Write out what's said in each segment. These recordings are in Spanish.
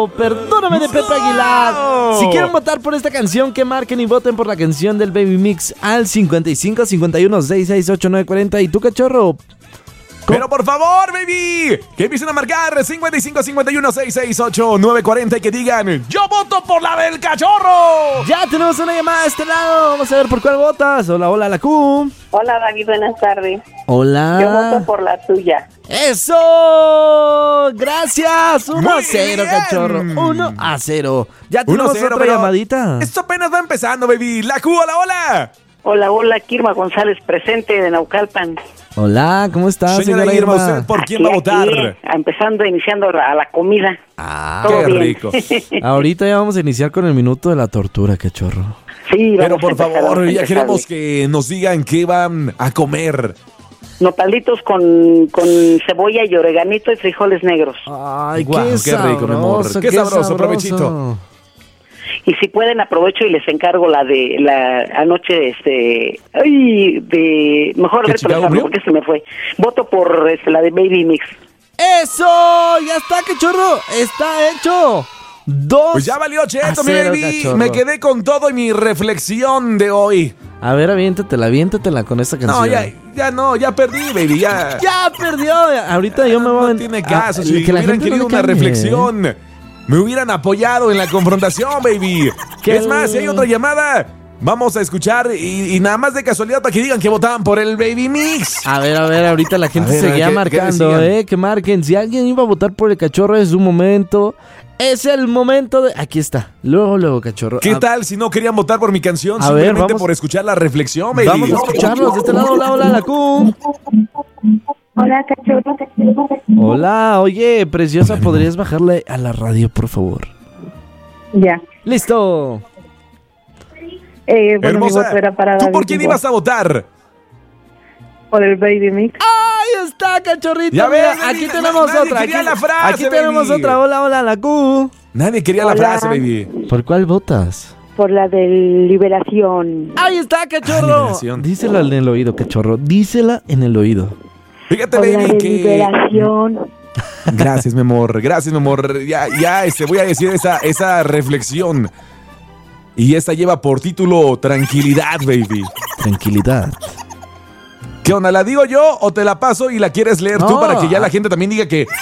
Perdóname de Pepe Aguilar. Si quieren votar por esta canción, que marquen y voten por la canción del Baby Mix al 55 51 66 89 40. ¿Y tú, cachorro? Pero por favor, baby, que empiecen a marcar 55 51 668 940 y que digan: yo voto por la del cachorro. Ya tenemos una llamada de este lado. Vamos a ver por cuál votas. Hola, hola, la Q. Hola, David, buenas tardes. Hola. Yo voto por la tuya. ¡Eso! ¡Gracias! 1-0, bien. cachorro. 1-0. Ya tenemos 1-0, otra pero llamadita. Esto apenas va empezando, baby. La Q, hola, hola. Hola, hola, Kirma González, presente de Naucalpan. Hola, ¿cómo estás, Señora Irma, ¿usted por quién va a votar? Iniciando a la comida. Ah, Todo qué bien. rico. ahorita ya vamos a iniciar con el minuto de la tortura, cachorro. Sí, Pero vamos por a empezar, favor, vamos a ya empezar. queremos que nos digan qué van a comer. Nopalitos con cebolla y oreganito y frijoles negros. Ay, Guau, qué rico, mi amor. Qué sabroso, provechito. Y si pueden, aprovecho y les encargo la de la anoche, mejor ¿Qué, ver Chicago pensarlo, Blue? porque se me fue. Voto por la de Baby Mix. ¡Eso! ¡Ya está, cachorro! ¡Está hecho! 2 Pues ya valió, cheto, a mi 0, baby. cachorro. Me quedé con todo y mi reflexión de hoy. A ver, aviéntatela con esta canción. No, ya perdí, baby, ya. ¡Ya perdió! Ahorita yo me voy a... No tiene caso, si que la hubieran gente no querido le una cambie, reflexión, me hubieran apoyado en la confrontación, baby. ¿Qué? Es más, si hay otra llamada, vamos a escuchar y nada más de casualidad para que digan que votaban por el Baby Mix. A ver, ahorita la gente A ver, seguía ¿qué marcando, decían? que marquen. Si alguien iba a votar por el cachorro, es su momento. Es el momento de... Aquí está. Luego, cachorro. ¿Qué tal si no querían votar por mi canción? A ver, Simplemente vamos- por escuchar la reflexión, baby. Vamos a escucharlos. De este lado, hola, la Q. Hola, cachorro. Hola, oye, preciosa, ¿podrías bajarle a la radio, por favor? Ya. ¡Listo! Bueno, mi Hermosa, voto era para ¿tú David por quién igual. ibas a votar? Por el Baby Mix. ¡Ahí está, cachorrito! Ya Mira, ves, baby, aquí tenemos nadie otra. quería Aquí, la frase, aquí tenemos baby. otra. Hola, la Q. Nadie quería la Hola. frase, baby. ¿Por cuál votas? Por la de Liberación. ¡Ahí está, cachorro! liberación. Dísela en el oído, cachorro. Dísela en el oído. Fíjate, Por la baby, de que... Liberación. Gracias, mi amor. Ya, voy a decir esa reflexión. Y esta lleva por título Tranquilidad, baby. Tranquilidad. ¿Qué onda? ¿La digo yo o te la paso y la quieres leer tú No. para que ya la gente también diga que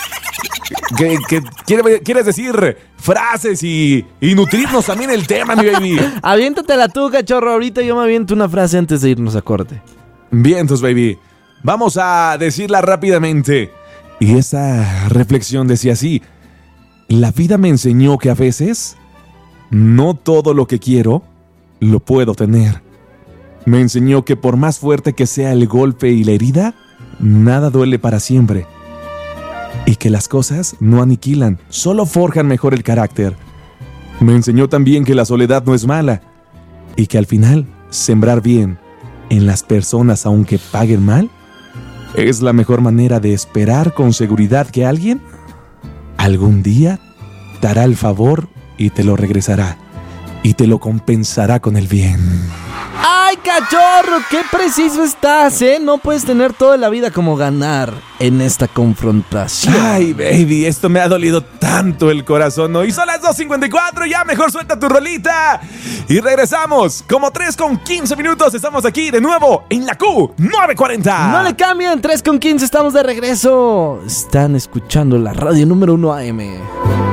quieres decir frases y nutrirnos también el tema, mi baby? Aviéntatela tú, cachorro. Ahorita yo me aviento una frase antes de irnos a corte. Bien, entonces, baby. Vamos a decirla rápidamente. Y esa reflexión decía así: la vida me enseñó que a veces no todo lo que quiero lo puedo tener. Me enseñó que por más fuerte que sea el golpe y la herida, nada duele para siempre. Y que las cosas no aniquilan, solo forjan mejor el carácter. Me enseñó también que la soledad no es mala y que al final sembrar bien en las personas aunque paguen mal es la mejor manera de esperar con seguridad que alguien algún día te hará el favor y te lo regresará y te lo compensará con el bien. ¡Ay, cachorro! ¡Qué preciso estás, No puedes tener toda la vida como ganar en esta confrontación. Ay, baby, esto me ha dolido tanto el corazón, ¿no? Y son las 2:54, ya mejor suelta tu rolita. Y regresamos, como 3:15. Estamos aquí de nuevo en la Q940. No le cambien, 3:15, estamos de regreso. Están escuchando la radio número 1 AM.